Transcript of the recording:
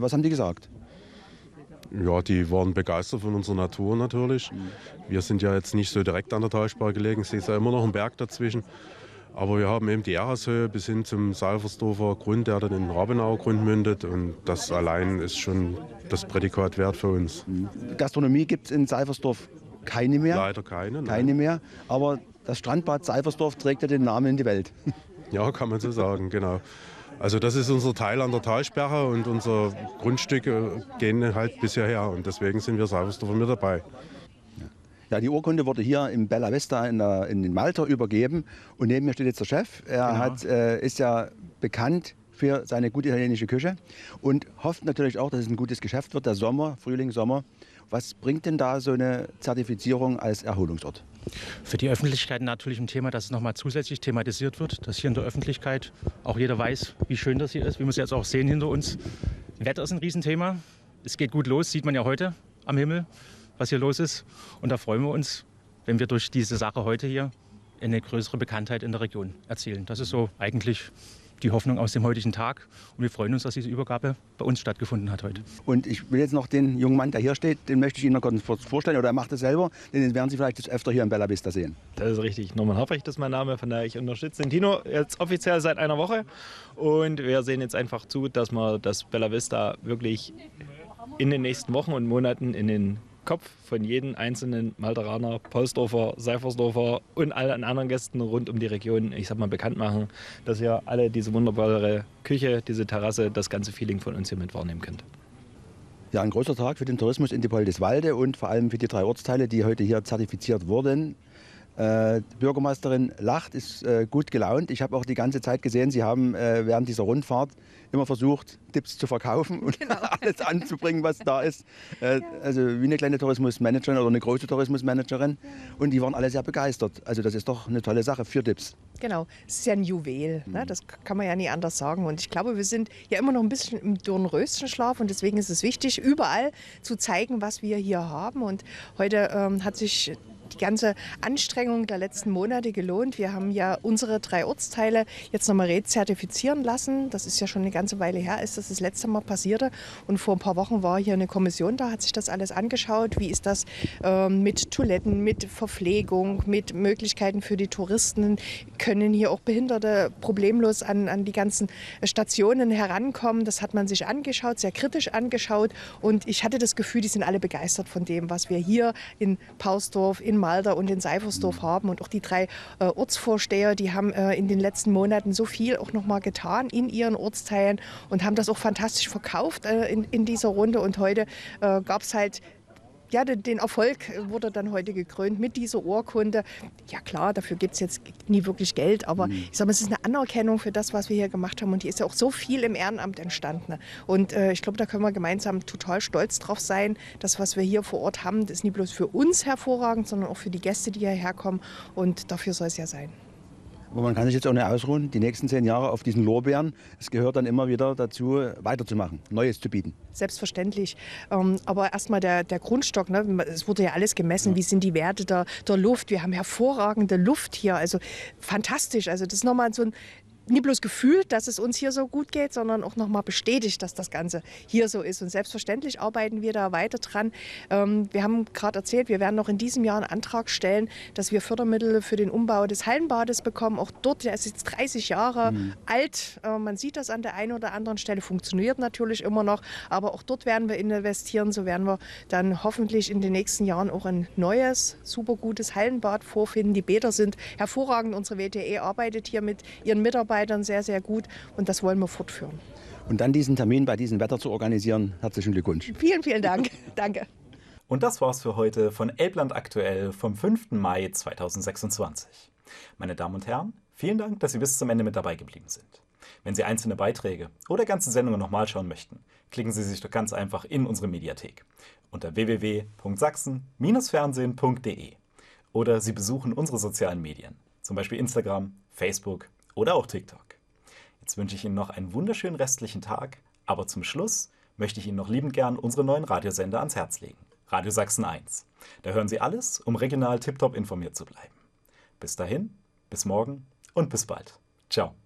Was haben die gesagt? Ja, die waren begeistert von unserer Natur natürlich. Wir sind ja jetzt nicht so direkt an der Talsperre gelegen, es ist ja immer noch ein Berg dazwischen. Aber wir haben eben die Erhashöhe bis hin zum Seifersdorfer Grund, der dann in den Rabenauer Grund mündet. Und das allein ist schon das Prädikat wert für uns. Gastronomie gibt es in Seifersdorf keine mehr. Leider keine. Keine mehr. Aber das Strandbad Seifersdorf trägt ja den Namen in die Welt. Ja, kann man so sagen, genau. Also das ist unser Teil an der Talsperre und unsere Grundstücke gehen halt bisher her. Und deswegen sind wir Seifersdorfer mit dabei. Ja, die Urkunde wurde hier im Bella Vista in den Malta übergeben. Und neben mir steht jetzt der Chef. Er ist ja bekannt für seine gute italienische Küche und hofft natürlich auch, dass es ein gutes Geschäft wird, der Sommer, Frühling, Sommer. Was bringt denn da so eine Zertifizierung als Erholungsort? Für die Öffentlichkeit natürlich ein Thema, dass es nochmal zusätzlich thematisiert wird, dass hier in der Öffentlichkeit auch jeder weiß, wie schön das hier ist, wie wir es jetzt auch sehen hinter uns. Wetter ist ein Riesenthema. Es geht gut los, sieht man ja heute am Himmel, was hier los ist. Und da freuen wir uns, wenn wir durch diese Sache heute hier eine größere Bekanntheit in der Region erzielen. Das ist so eigentlich die Hoffnung aus dem heutigen Tag. Und wir freuen uns, dass diese Übergabe bei uns stattgefunden hat heute. Und ich will jetzt noch den jungen Mann, der hier steht, den möchte ich Ihnen noch kurz vorstellen. Oder er macht es selber, den werden Sie vielleicht öfter hier in Bella Vista sehen. Das ist richtig. Norman Hopprecht ist mein Name, von daher ich unterstütze den Tino jetzt offiziell seit einer Woche. Und wir sehen jetzt einfach zu, dass wir das Bella Vista wirklich in den nächsten Wochen und Monaten in den Kopf von jedem einzelnen Malteraner, Polsdorfer, Seifersdorfer und allen anderen Gästen rund um die Region, ich sag mal, bekannt machen, dass ihr alle diese wunderbare Küche, diese Terrasse, das ganze Feeling von uns hier mit wahrnehmen könnt. Ja, ein großer Tag für den Tourismus in Diepoldiswalde und vor allem für die 3 Ortsteile, die heute hier zertifiziert wurden. Die Bürgermeisterin lacht, ist gut gelaunt. Ich habe auch die ganze Zeit gesehen, Sie haben während dieser Rundfahrt immer versucht, Tipps zu verkaufen und alles anzubringen, was da ist. Also wie eine kleine Tourismusmanagerin oder eine große Tourismusmanagerin. Und die waren alle sehr begeistert. Also das ist doch eine tolle Sache für Tipps. Genau, es ist ja ein Juwel, ne? Das kann man ja nie anders sagen. Und ich glaube, wir sind ja immer noch ein bisschen im Dornröschenschlaf und deswegen ist es wichtig, überall zu zeigen, was wir hier haben. Und heute hat sich die ganze Anstrengung der letzten Monate gelohnt. Wir haben ja unsere 3 Ortsteile jetzt nochmal rezertifizieren lassen. Das ist ja schon eine ganze Weile her, ist das letzte Mal passierte. Und vor ein paar Wochen war hier eine Kommission da, hat sich das alles angeschaut. Wie ist das mit Toiletten, mit Verpflegung, mit Möglichkeiten für die Touristen? Können hier auch Behinderte problemlos an die ganzen Stationen herankommen? Das hat man sich angeschaut, sehr kritisch angeschaut. Und ich hatte das Gefühl, die sind alle begeistert von dem, was wir hier in Pausdorf, in Malta und in Seifersdorf haben. Und auch die 3 Ortsvorsteher, die haben in den letzten Monaten so viel auch noch mal getan in ihren Ortsteilen und haben das auch fantastisch verkauft in dieser Runde. Und heute gab es halt, ja, den Erfolg wurde dann heute gekrönt mit dieser Urkunde. Ja klar, dafür gibt es jetzt nie wirklich Geld, aber ich sage mal, es ist eine Anerkennung für das, was wir hier gemacht haben. Und hier ist ja auch so viel im Ehrenamt entstanden. Und ich glaube, da können wir gemeinsam total stolz drauf sein. Das, was wir hier vor Ort haben, das ist nicht bloß für uns hervorragend, sondern auch für die Gäste, die hierher kommen. Und dafür soll es ja sein. Aber man kann sich jetzt auch nicht ausruhen, die nächsten 10 Jahre auf diesen Lorbeeren. Es gehört dann immer wieder dazu, weiterzumachen, Neues zu bieten. Selbstverständlich. Aber erstmal der Grundstock. Ne? Es wurde ja alles gemessen. Wie sind die Werte der Luft? Wir haben hervorragende Luft hier. Also fantastisch. Also das ist nochmal so ein nicht bloß gefühlt, dass es uns hier so gut geht, sondern auch nochmal bestätigt, dass das Ganze hier so ist. Und selbstverständlich arbeiten wir da weiter dran. Wir haben gerade erzählt, wir werden noch in diesem Jahr einen Antrag stellen, dass wir Fördermittel für den Umbau des Hallenbades bekommen. Auch dort, der ist jetzt 30 Jahre alt. Man sieht das an der einen oder anderen Stelle, funktioniert natürlich immer noch. Aber auch dort werden wir investieren. So werden wir dann hoffentlich in den nächsten Jahren auch ein neues, super gutes Hallenbad vorfinden. Die Bäder sind hervorragend. Unsere WTE arbeitet hier mit ihren Mitarbeitern sehr, sehr gut und das wollen wir fortführen. Und dann diesen Termin bei diesem Wetter zu organisieren, herzlichen Glückwunsch. Vielen, vielen Dank. Danke. Und das war's für heute von Elbland aktuell vom 5. Mai 2026. Meine Damen und Herren, vielen Dank, dass Sie bis zum Ende mit dabei geblieben sind. Wenn Sie einzelne Beiträge oder ganze Sendungen nochmal schauen möchten, klicken Sie sich doch ganz einfach in unsere Mediathek unter www.sachsen-fernsehen.de oder Sie besuchen unsere sozialen Medien, zum Beispiel Instagram, Facebook oder auch TikTok. Jetzt wünsche ich Ihnen noch einen wunderschönen restlichen Tag, aber zum Schluss möchte ich Ihnen noch liebend gern unsere neuen Radiosender ans Herz legen. Radio Sachsen 1. Da hören Sie alles, um regional tiptop informiert zu bleiben. Bis dahin, bis morgen und bis bald. Ciao.